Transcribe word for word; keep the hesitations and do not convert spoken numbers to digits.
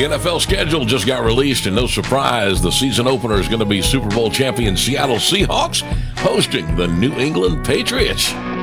The N F L schedule just got released, and no surprise, the season opener is going to be Super Bowl champion Seattle Seahawks hosting the New England Patriots.